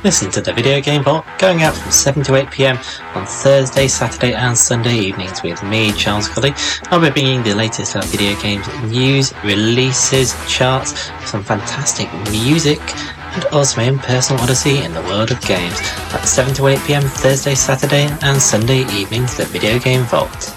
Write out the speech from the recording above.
Listen to the Video Game Vault going out from 7 to 8 PM on Thursday, Saturday and Sunday evenings with me, Charles Colley. I'll be bringing the latest video games news, releases, charts, some fantastic music, and also my own personal odyssey in the world of games. That's 7 to 8 PM Thursday, Saturday and Sunday evenings, the Video Game Vault.